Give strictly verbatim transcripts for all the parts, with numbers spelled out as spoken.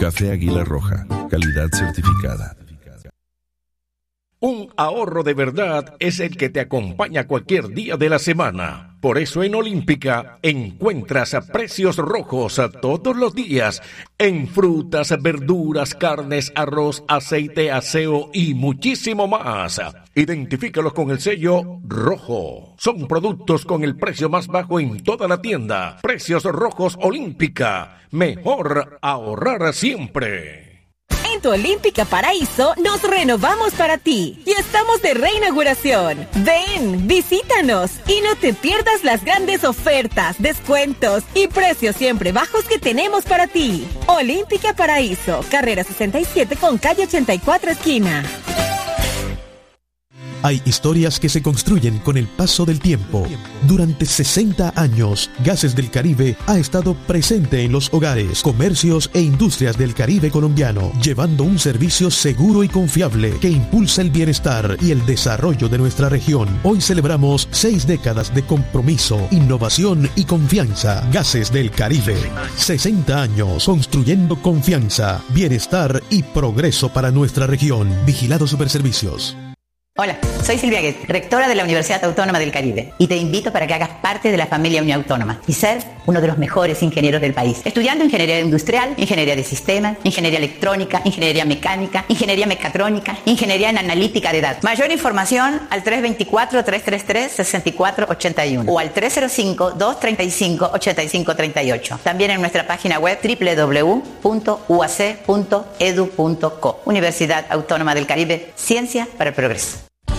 Café Águila Roja, calidad certificada. Un ahorro de verdad es el que te acompaña cualquier día de la semana. Por eso en Olímpica encuentras precios rojos todos los días en frutas, verduras, carnes, arroz, aceite, aseo y muchísimo más. Identifícalos con el sello rojo. Son productos con el precio más bajo en toda la tienda. Precios rojos Olímpica. Mejor ahorrar siempre. En tu Olímpica Paraíso nos renovamos para ti y estamos de reinauguración. Ven, visítanos y no te pierdas las grandes ofertas, descuentos y precios siempre bajos que tenemos para ti. Olímpica Paraíso, carrera sesenta y siete con calle ochenta y cuatro esquina. Hay historias que se construyen con el paso del tiempo. Durante sesenta años, Gases del Caribe ha estado presente en los hogares, comercios e industrias del Caribe colombiano, llevando un servicio seguro y confiable que impulsa el bienestar y el desarrollo de nuestra región. Hoy celebramos seis décadas de compromiso, innovación y confianza. Gases del Caribe. sesenta años construyendo confianza, bienestar y progreso para nuestra región. Vigilado Superservicios. Hola, soy Silvia Guet, rectora de la Universidad Autónoma del Caribe, y te invito para que hagas parte de la familia Uniautónoma y ser uno de los mejores ingenieros del país, estudiando ingeniería industrial, ingeniería de sistemas, ingeniería electrónica, ingeniería mecánica, ingeniería mecatrónica, ingeniería en analítica de datos. Mayor información al tres dos cuatro, tres tres tres, seis cuatro ocho uno o al tres cero cinco, dos tres cinco, ocho cinco tres ocho. También en nuestra página web doble u doble u doble u punto u a c punto e d u punto co. Universidad Autónoma del Caribe, ciencia para el progreso.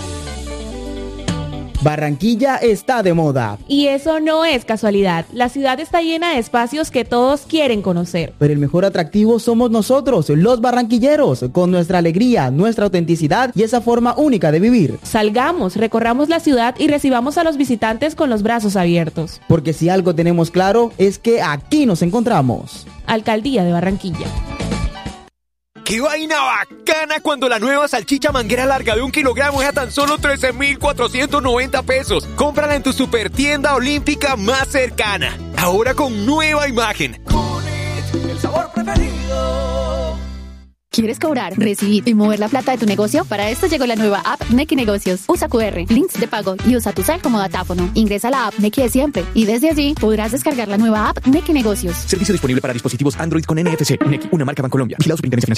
Barranquilla está de moda. Y eso no es casualidad. La ciudad está llena de espacios que todos quieren conocer. Pero el mejor atractivo somos nosotros, los barranquilleros, con nuestra alegría, nuestra autenticidad y esa forma única de vivir. Salgamos, recorramos la ciudad y recibamos a los visitantes con los brazos abiertos. Porque si algo tenemos claro es que aquí nos encontramos. Alcaldía de Barranquilla. ¡Qué vaina bacana cuando la nueva salchicha manguera larga de un kilogramo es a tan solo trece mil cuatrocientos noventa pesos! Cómprala en tu super tienda Olímpica más cercana. Ahora con nueva imagen. Culit, el sabor preferido. ¿Quieres cobrar, recibir y mover la plata de tu negocio? Para esto llegó la nueva app Nequi Negocios. Usa cu erre, links de pago y usa tu cel como datáfono. Ingresa a la app Nequi de siempre y desde allí podrás descargar la nueva app Nequi Negocios. Servicio disponible para dispositivos Android con N F C. Nequi, una marca Bancolombia. Vigilado Superintendencia Financiera.